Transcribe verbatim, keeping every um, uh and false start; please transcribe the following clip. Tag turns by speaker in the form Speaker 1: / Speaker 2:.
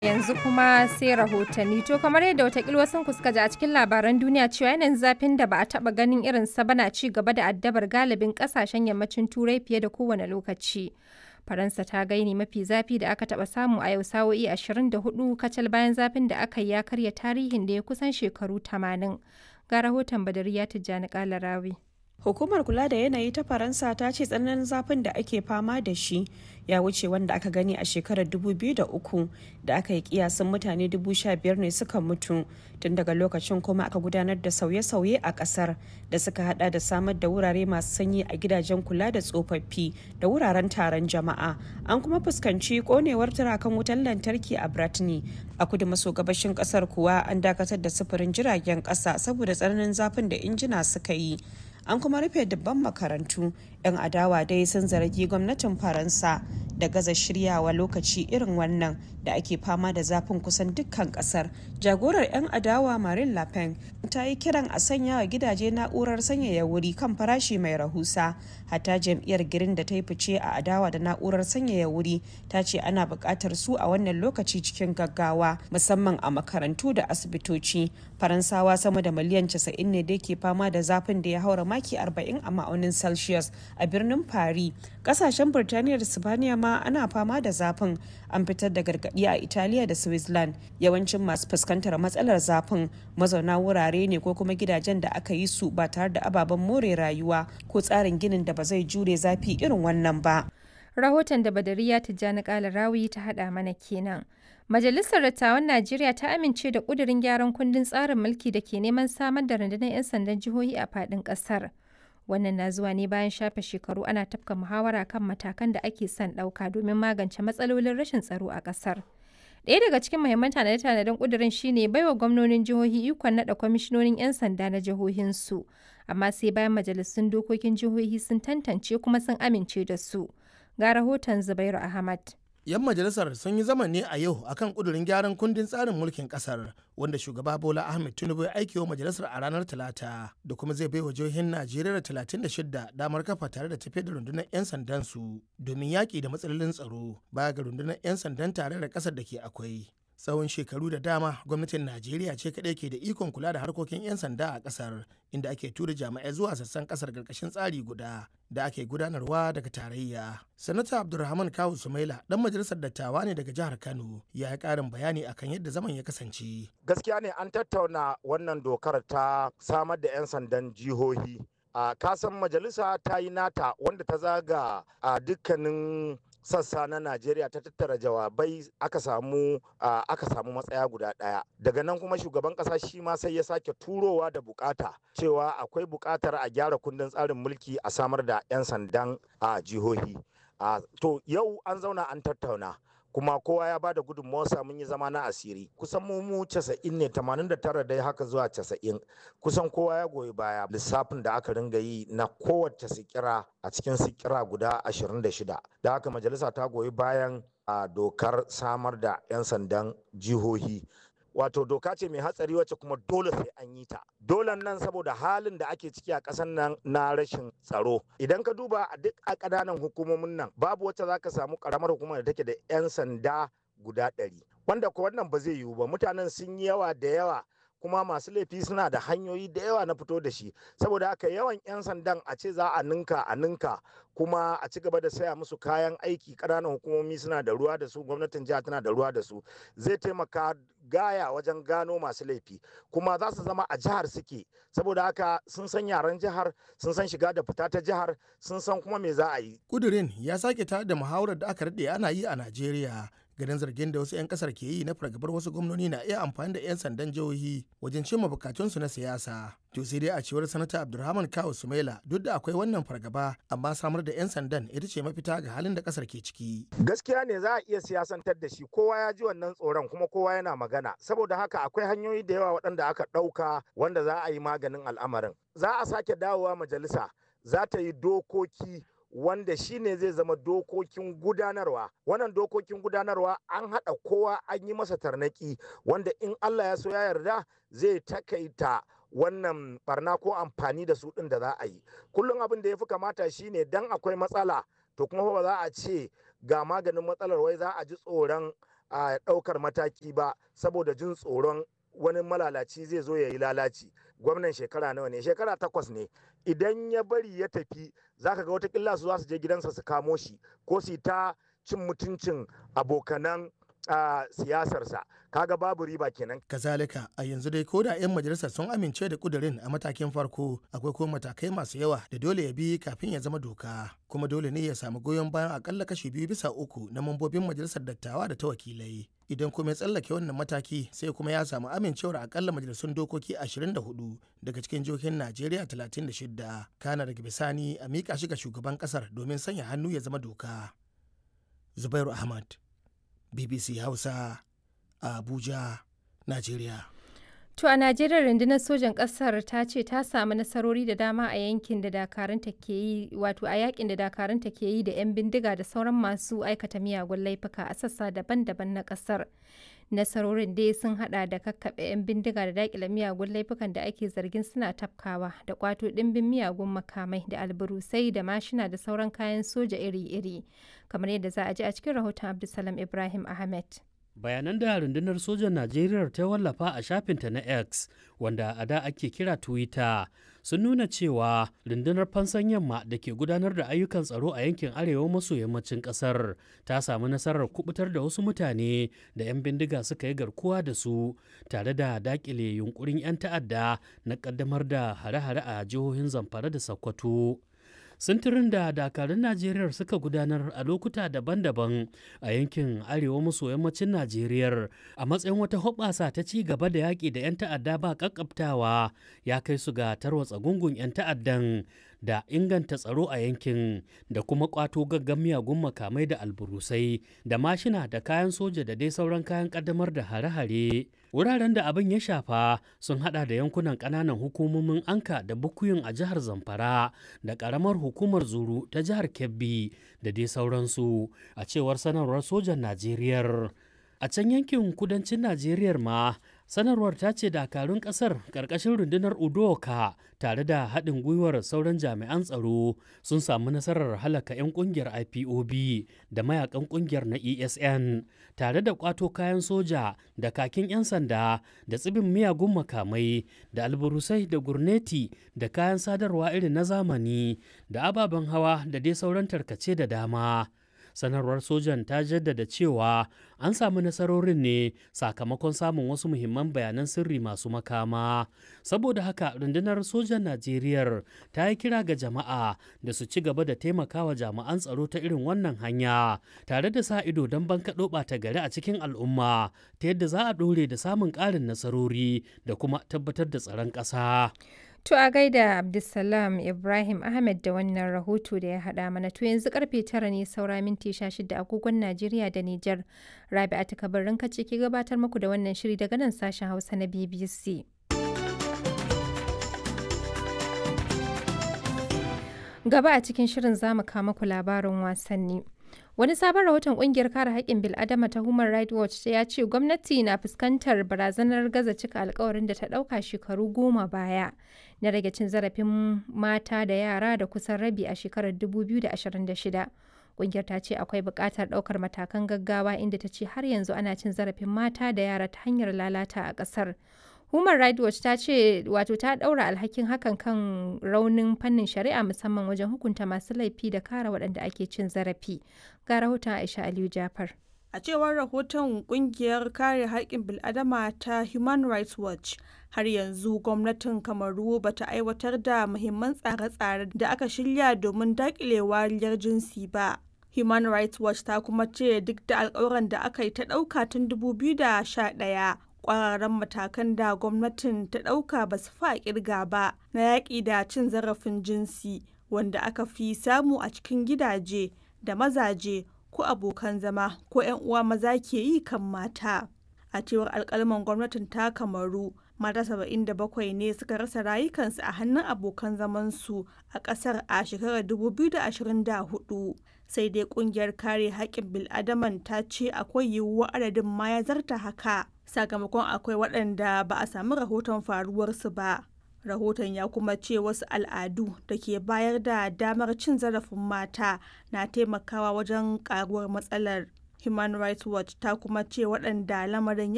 Speaker 1: Yanzu kuma sai rahotanni. To kamar yadda watakila wasun ku suka ji a cikin labaran duniya cewa yanayin zafin da ba a taɓa ganin irinsa ba na ci gaba da addabar galibin ƙasashen yammacin Turai fiye da kowane lokaci. Faransa ta gaini mafi zafi da aka taɓa samu a yau sa'o'i ashirin da hudu kacal bayan zafin da aka yi ya karya tarihin da ya kusan shekaru tamanin. Ga rahoton Badariya Tijjani Kalarawi.
Speaker 2: Hukumar kula da yanayi ta Faransa ta ce tsananin zafin da ake fama da shi ya wuce wanda aka gani a shekarar dubu biyu da uku da aka yi kiyasin mutane dubu sha biyar ne suka mutu. Tun daga lokacin kuma aka gudanar da sauye-sauye a kasar da suka hada da samar da wurare masu sanyi a gidajen kula da tsofaffi da wuraren taron jama'a. An kuma fuskanci konewar turakan wutar lantarki a Brittany. A kudu maso gabashin kasar kuwa an dakatar da sufurin jiragen kasa saboda tsananin zafin da injina suka yi. An kuma rufe dubban makarantu. 'Yan adawa dai sun zargi gwamnatin Faransa da gaza shiryawa lokaci irin wannan da ake fama da zafin kusan dukkan kasar. Jagorar 'yan adawa Marine Le Pen ta yi kiran a sanya wa gidaje na'urar sanyaya wuri kan farashi mai rahusa. Hatta jam'iyyar Green da ta yi fice a adawa da na'urar sanyaya wuri ta ce ana buƙatar su a wannan lokaci cikin gaggawa musamman a makarantu da asibitoci. Faransawa sama da miliyan casa'in ne da ke fama da zafin da ya haura maki arba'in a ma'aunin Celsius a birnin Paris. Kasashen Birtaniya da Sibaniya ma ana fama da zafin. An fitar da gargaɗi a Italiya da Switzerland. Yawancin masu fuskantar matsalar zafin mazauna wurare ne ko kuma gidajen da aka yi su ba tare da ababen more rayuwa ko tsarin ginin da ba zai jure zafi irin wannan ba.
Speaker 1: Rahoton da Badariya Tijjani Kalarawi ta haɗa mana kenan. Majalisar Dattawan Najeriya ta amince da ƙudurin gyaran kundin tsarin mulki da ke neman samar da rundunar 'yan sandan jihohi a faɗin ƙasar. Wannan na zuwa ne bayan shafe shekaru ana tafka muhawara kan matakan da ake son ɗauka domin magance matsalolin rashin tsaro a ƙasar. Ɗaya daga cikin muhimman tanade-tanaden ƙudurin shine baiwa gwamnonin jihohi ikon naɗa kwamishinonin 'yan sanda na jihohinsu, amma sai bayan majalisun dokokin jihohi sun tantance kuma sun amince da su. Ga rahoton Zubairu Ahmad.
Speaker 3: 'Yan majalisar sun yi zaman ne a yau akan kudurin gyaran kundin tsarin mulkin kasar wanda shugaba Bola Ahmed Tinubu ya aiki wa majalisar a ranar Talata da kuma zai bai wa jihohin Najeriya talatin da shida damar kafa tare da tafiyar da rundunar 'yan sandan su domin yaƙi da matsalolin tsaro baya ga rundunar 'yan sandan tare da ƙasar da ke akwai. Tsawon shekaru da dama gwamnatin Najeriya ce kaɗai ke da ikon kula da harkokin 'yan sanda a ƙasar inda ake tura jami'ai zuwa sassan ƙasar ƙarƙashin tsari guda da ake gudanarwa daga tarayya. Sanata Abdulrahman Kawu Sumaila ɗan majalisar dattawa ne daga jihar Kano ya yi ƙarin bayani akan yadda zaman ya kasance.
Speaker 4: Gaskiya ne an tattauna wannan dokar ta samar da 'yan sandan jihohi. A kasan majalisa ta yi nata wanda ta zaga a dukkanin sassa na Najeriya ta tattara jawabai aka samu uh, aka samu matsaya guda ɗaya. Daga nan kuma shugaban ƙasa shi ma sai ya sake turowa da bukata cewa akwai bukatar a gyara kundin tsarin mulki a samar da 'yan sandan a uh, jihohi. Uh, to yau an zauna an tattauna. kuma kowa ya bada gudunmawarsa mun yi zama na asiri kusan mu mu casa'in ne tamanin da tara dai haka zuwa casa'in kusan kowa ya goyi baya lissafin da aka ringa yi na kowace sikira a cikin sikira guda ashirin da shida da haka majalisa ta goyi bayan a dokar samar da 'yan sandan jihohi wato doka ce mai hatsari wacce kuma dole sai an yi ta dole nan saboda halin da ake ciki a ƙasar nan na rashin tsaro idan ka duba a duk a ƙananan hukumomin nan babu wacce za ka samu ƙaramar hukumar da take da 'yan sanda guda ɗari wanda ko wannan ba zai yiwu ba mutanen sun yi yawa da yawa kuma masu laifi suna da hanyoyi da yawa na fito da shi saboda haka yawan 'yan sandan a ce za a ninka a ninka kuma a ci gaba da saya musu kayan aiki ƙananan hukumomi suna da ruwa da su gwamnatin jiha tana da ruwa da su zai taimaka gaya wajen gano masu laifi kuma za su zama a jihar suke saboda haka sun san yaren jihar sun san shiga da fita ta jihar sun san kuma me za a yi.
Speaker 3: Kudirin ya sake tare da muhawarar da aka daɗe ana yi a Najeriya ganin zargin da wasu 'yan kasar ke yi na fargabar wasu gwamnoni na iya amfani da 'yan sandan jihohi wajen cimma bukatunsu na siyasa. To sai dai a cewar sanata Abdulrahman Kawu Sumaila duk da akwai wannan fargaba amma samar da 'yan sandan ita ce mafita ga halin da kasar ke ciki.
Speaker 4: Gaskiya ne za a iya siyasantar da shi kowa ya ji wannan tsoron kuma kowa yana magana saboda haka akwai hanyoyi da yawa waɗanda aka ɗauka wanda za a yi maganin al'amarin. Za a sake dawowa majalisa za ta yi dokoki wanda shi ne zai zama dokokin gudanarwa wannan dokokin gudanarwa an haɗa kowa an yi masa tarnaki wanda in Allah ya so ya yarda zai takaita wannan barna ko amfani da su ɗin da za a yi kullum abin da ya fi kamata shine dan akwai matsala to kuma ba za a ce ga maganin matsalar wai za a ji tsoron a ɗaukar mataki ba saboda jin tsoron wani malalaci zai zo ya yi lalaci. Gwamnan shekara nawa ne? Shekara takwas ne. Idan ya bari ya tafi zaka ga watakila su za su je gidansa su kamo shi ko su ta cin mutuncin abokanan a siyasarsa, kaga babu riba kenan.
Speaker 3: Kazalika a yanzu dai ko da 'yan majalisar sun amince da kudirin a matakin farko, akwai kuma matakai masu yawa da dole ya bi kafin ya zama doka, kuma dole ne ya samu goyon bayan akalla kashi biyu bisa uku na mambobin majalisar dattawa da ta wakilai. Idan kuma ya tsallake wannan mataki sai kuma ya samu amincewar akalla majalisun dokoki ashirin da hudu daga cikin jihohin Najeriya talatin da shida, kana daga bisani a miƙa shi ga shugaban ƙasar domin sanya hannu ya zama doka. Zubairu Ahmad, B B C Hausa, a Abuja, Najeriya.
Speaker 1: To a Najeriya rundunar sojan ƙasar ta ce ta samu nasarori da dama a yankin da dakarunta ke yi wato a yakin da dakarunta ke yi da 'yan bindiga da sauran masu aikata miyagun laifuka a sassa daban-daban na ƙasar. Nasarorin dai sun hada da kakkaɓe 'yan bindiga da daƙile miyagun laifukan da ake zargin suna tafkawa da kwato ɗimbin miyagun makamai da alburusai da mashina da sauran kayan soja iri-iri, kamar yadda za a ji a cikin rahoton Abdulsalam Ibrahim Ahmed.
Speaker 5: Bayanan da rundunar sojan Najeriya ta wallafa a shafinta na X, wanda a da ake kira Twitter, sun nuna cewa rundunar fansan yamma da ke gudanar da ayyukan tsaro a yankin arewa maso yammacin kasar ta samu nasarar kubutar da wasu mutane da 'yan bindiga suka yi garkuwa da su, tare da dakile yunkurin 'yan ta'adda na kaddamar da hare-hare a jihohin Zamfara da Sokoto. Sintirin da dakarun Najeriya suka gudanar a lokuta daban-daban a yankin arewa maso yammacin Najeriya a matsayin wata hoɓɓasa ta ci gaba da yaƙi da 'yan ta'adda ba ƙaƙƙabtawa ya kai su ga tarwatsa gungun 'yan ta'addan da inganta tsaro a yankin da kuma ƙwato gaggan miyagun makamai da alburusai da mashina da kayan soja da dai sauran kayan ƙaddamar da hare-hare. Wuraren da abin ya shafa sun hada da yankunan ƙananan hukumomin Anka da Bukuyum a jihar Zamfara da ƙaramar hukumar Zuru ta jihar Kebbi da dai sauransu, a cewar sanarwar sojan Najeriya. A can yankin kudancin Najeriya ma, sanarwar ta ce dakarun kasar ƙarƙashin rundunar Udoka tare da haɗin gwiwar sauran jami'an tsaro sun samu nasarar halaka 'yan ƙungiyar I P O B da mayakan ƙungiyar na E S N tare da ƙwato kayan soja da kakin 'yan sanda da tsibin miyagun makamai da alburusai da gurneti da kayan sadarwa irin na zamani da ababen hawa da dai sauran tarkace da dama. Sanarwar sojan ta jaddada cewa an samu nasarorin ne sakamakon samun wasu muhimman bayanan sirri masu makama. Saboda haka rundunar sojan Najeriya ta yi kira ga jama'a da su ci gaba da taimakawa jami'an tsaro ta irin wannan hanya, tare da sa ido don bankaɗo ɓata gari a cikin al'umma ta yadda za a ɗore da samun ƙarin nasarori da kuma tabbatar da tsaron ƙasa.
Speaker 1: To a gaida Abdulsalam Ibrahim Ahmed da wannan rahoto da ya haɗa mana, to yanzu karfe tara ne saura minti sha shida agogon Najeriya da Nijar. Rabi'atu Kabarin kace ke gabatar muku da wannan shiri daga nan sashen Hausa na B B C. Gaba a cikin shirin zamu kawo muku labarin wasanni. Wani sabon rahoton kungiyar kare haƙƙin bil'adama ta Human Rights Watch ya ce gwamnati na fuskantar barazanar gaza cika alkawarin da ta ɗauka shekaru goma baya na rage cin zarafin mata da yara da kusan rabi a shekarar dubu biyu da ashirin da shida. Kungiyar ta ce akwai buƙatar ɗaukar matakan gaggawa inda ta ce har yanzu ana cin zarafin mata da yara ta hanyar lalata a ƙasar. Human Rights Watch ta ce wato ta ɗaura alhakin hakan kan raunin fannin shari'a musamman wajen hukunta masu laifi da kare waɗanda ake cin zarafi. Ga rahoton Aisha Aliyu Jafar.
Speaker 6: A cewar rahoton kungiyar kare haƙƙin bil'adama ta Human Rights Watch, har yanzu gwamnatin Kamaru ba ta aiwatar da muhimman tsare-tsare da aka shirya domin daƙile wariyar jinsi ba. Human Rights Watch ta kuma ce duk da alƙawuran da aka yi ta ɗauka tun dubu biyu da sha ɗaya, ƙwararren matakan da gwamnatin ta ɗauka ba su fa ƙirga ba na yaƙi da cin zarafin jinsi wanda aka fi samu a cikin gidaje da mazaje ko abokan zama ko 'yan uwa maza ke yi kan mata. A cewar alƙalman gwamnatin ta Kamaru, mata saba'in da bakwai ne suka rasa rayukansu a hannun abokan zamansu a ƙasar a shekarar dubu biyu da ashirin da hudu. Sai dai ƙungiyar kare haƙƙin bil'adaman ta ce akwai yiwuwar adadin ma ya zarta haka, sakamakon akwai waɗanda ba a samu rahoton faruwarsu ba. Rahoton ya kuma ce wasu al'adu da ke bayar da damar cin zarafin mata na taimakawa wajen ƙaruwar matsalar. Human Rights Watch ta kuma ce waɗanda lamarin